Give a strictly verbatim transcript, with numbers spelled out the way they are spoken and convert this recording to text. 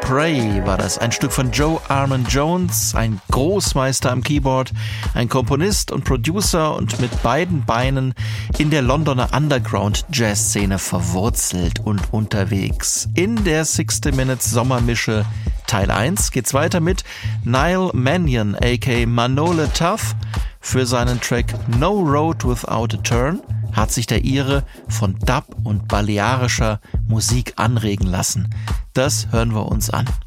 Pray war das, ein Stück von Joe Armand Jones, ein Großmeister am Keyboard, ein Komponist und Producer und mit beiden Beinen in der Londoner Underground-Jazz-Szene verwurzelt und unterwegs. In der sixty Minutes Sommermische Teil eins geht's weiter mit Niall Mannion aka Manole Tough. Für seinen Track No Road Without a Turn hat sich der Ire von Dub und balearischer Musik anregen lassen. Das hören wir uns an.